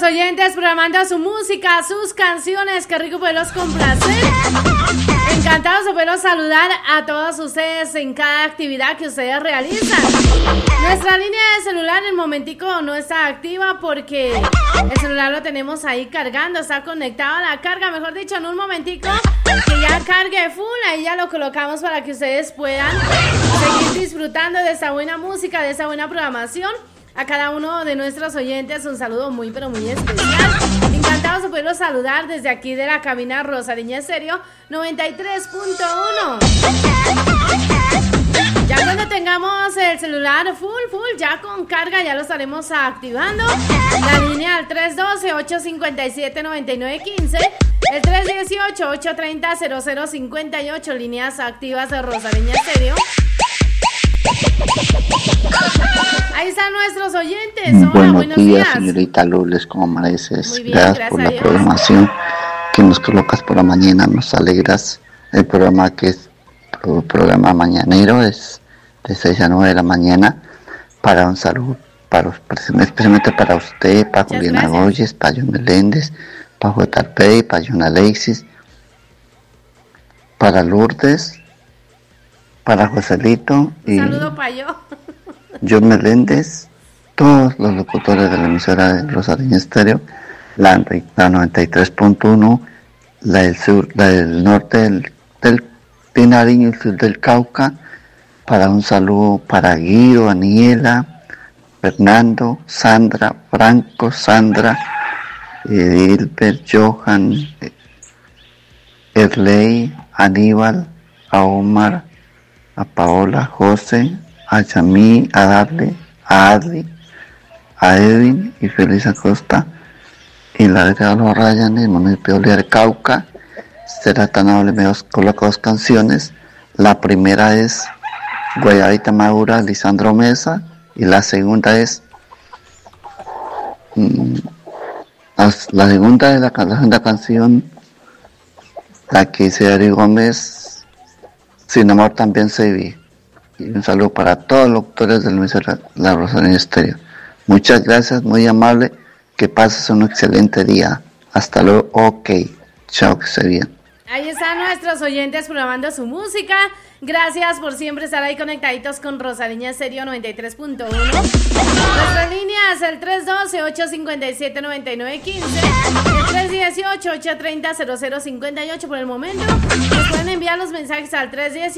oyentes programando su música, sus canciones. Qué rico poderlos complacer. Encantados de poderlos saludar a todos ustedes en cada actividad que ustedes realizan. Nuestra línea de celular en el momentico no está activa porque el celular lo tenemos ahí cargando, está conectado a la carga, mejor dicho, en un momentico que ya cargue full, ahí ya lo colocamos para que ustedes puedan seguir disfrutando de esta buena música, de esta buena programación. A cada uno de nuestros oyentes un saludo muy pero muy especial. Encantados de poderlos saludar desde aquí de la cabina Rosariña Estéreo 93.1. Ya cuando tengamos el celular full, ya con carga, ya lo estaremos activando. La línea al 312-857-9915, el 318-830-0058, líneas activas de Rosariña Estéreo. Ahí están nuestros oyentes. Hola, buenos días, señorita Lourdes, ¿cómo amaneces? Muy bien, gracias por la programación que nos colocas por la mañana, nos alegras. El programa que es programa mañanero es de 6 a 9 de la mañana. Para un saludo, especialmente para usted, para Juliana Goyes, para John Meléndez, para JP, para John Alexis, para Lourdes, para Joselito y saludo para yo. John Meléndez, todos los locutores de la emisora de Rosariña Estéreo, la 93.1, la del sur, la del norte del Pinariño y el sur del Cauca. Para un saludo para Guido, Aniela, Fernando, Sandra, Franco, Sandra, Edilbert, Johan, Erley, Aníbal, a Omar, a Paola, José, a Yamí, a Darle, a Adri, a Edwin y Feliz Acosta y la de los Ryan del municipio de Cauca. Será tan amable, me coloca 2 canciones. La primera es Guayabita Madura, Lisandro Mesa, y la segunda es la segunda canción, la que dice Ari Gómez, Sin Amor También Se Vi. Y un saludo para todos los locutores del emisora La Rosariña Estéreo. Muchas gracias, muy amable, que pases un excelente día. Hasta luego, ok, chao, que se bien. Ahí están nuestros oyentes programando su música. Gracias por siempre estar ahí conectaditos con Rosariña Estéreo 93.1. Nuestra línea es el 312-857-9915, el 318-830-0058 por el momento. Nos pueden enviar los mensajes al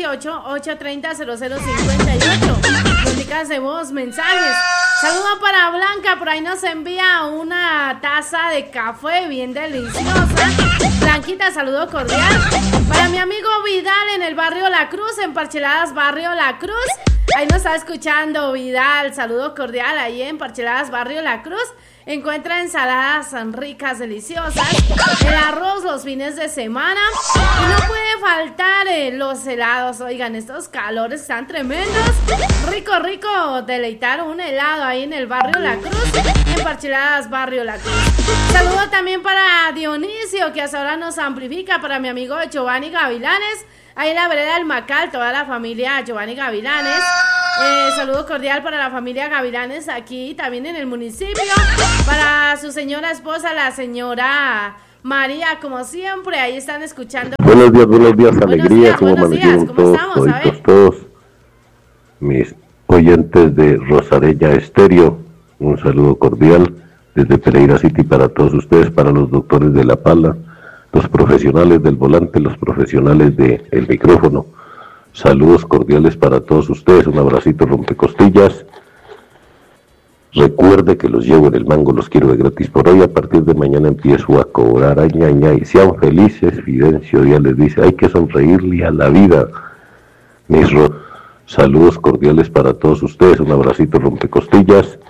318-830-0058. Músicas de voz, mensajes. Saludo para Blanca, por ahí nos envía una taza de café bien deliciosa. Blanquita, saludo cordial. Para mi amigo Vidal en el barrio La Cruz, en Parcheladas, barrio La Cruz. Ahí nos está escuchando Vidal, saludo cordial ahí en Parcheladas, barrio La Cruz. Encuentra ensaladas ricas, deliciosas, el arroz los fines de semana y no puede faltar los helados. Oigan, estos calores están tremendos. Rico deleitar un helado ahí en el barrio La Cruz, en Parcheladas, barrio La Cruz. Saludo también para Dionisio, que hasta ahora nos amplifica, para mi amigo Giovanni Gavilanes, ahí en la vereda del Macal, toda la familia Giovanni Gavilanes. Saludo cordial para la familia Gavilanes aquí también en el municipio. Para su señora esposa, la señora María, como siempre, ahí están escuchando. Buenos días, alegría, ¿cómo amanecieron todos mis oyentes de Rosariña Estéreo? Un saludo cordial desde Pereira City para todos ustedes, para los doctores de la pala, los profesionales del volante, los profesionales del micrófono. Saludos cordiales para todos ustedes, un abracito rompecostillas. Recuerde que los llevo en el mango, los quiero de gratis por hoy. A partir de mañana empiezo a cobrar, y sean felices. Fidencio Díaz les dice, hay que sonreírle a la vida. Mis saludos cordiales para todos ustedes, un abracito rompecostillas.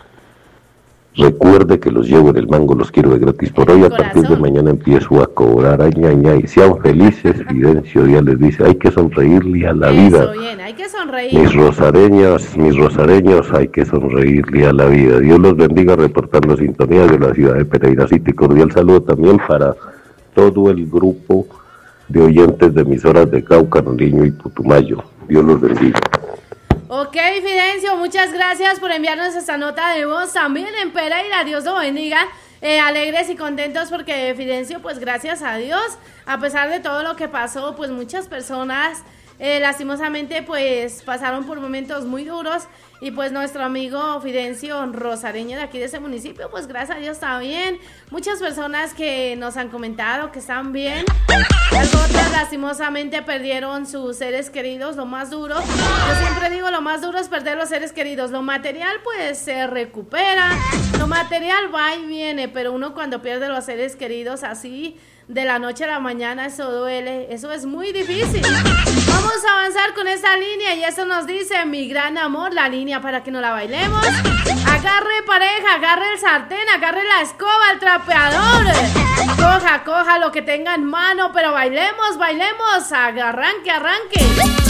Recuerde que los llevo en el mango, los quiero de gratis por hoy. A partir de mañana empiezo a cobrar, y sean felices. Fidencio Díaz les dice, hay que sonreírle a la vida. Bien, hay que sonreír. Mis rosareños, hay que sonreírle a la vida. Dios los bendiga, reportando sintonía de la ciudad de Pereira City. Cordial saludo también para todo el grupo de oyentes de emisoras de Cauca, Nariño y Putumayo. Dios los bendiga. Ok, Fidencio, muchas gracias por enviarnos esta nota de voz también en Pereira. Dios lo bendiga. alegres y contentos porque Fidencio, pues gracias a Dios, a pesar de todo lo que pasó, pues muchas personas lastimosamente pues pasaron por momentos muy duros y pues nuestro amigo Fidencio Rosareño de aquí de ese municipio, pues gracias a Dios está bien. Muchas personas que nos han comentado que están bien, otras lastimosamente perdieron sus seres queridos, lo más duro, yo siempre digo lo más duro es perder los seres queridos, lo material pues se recupera, lo material va y viene, pero uno cuando pierde los seres queridos así de la noche a la mañana, eso duele, eso es muy difícil. Vamos a avanzar con esta línea y eso nos dice Mi Gran Amor, la línea para que nos la bailemos. Agarre pareja, agarre el sartén, agarre la escoba, el trapeador. Coja lo que tenga en mano, pero bailemos, arranque.